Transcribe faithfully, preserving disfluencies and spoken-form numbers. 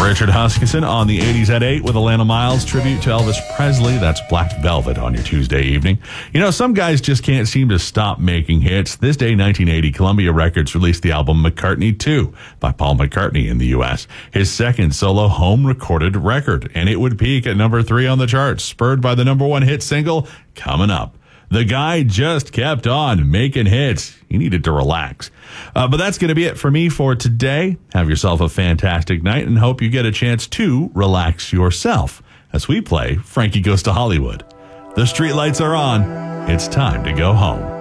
Richard Huskisson on the eighties at eight with Alana Miles tribute to Elvis Presley. That's Black Velvet on your Tuesday evening. You know, some guys just can't seem to stop making hits. This day, nineteen eighty, Columbia Records released the album McCartney two by Paul McCartney in the U S, his second solo home recorded record, and it would peak at number three on the charts, spurred by the number one hit single, Coming Up. The guy just kept on making hits. He needed to relax. Uh, but that's going to be it for me for today. Have yourself a fantastic night and hope you get a chance to relax yourself as we play Frankie Goes to Hollywood. The streetlights are on. It's time to go home.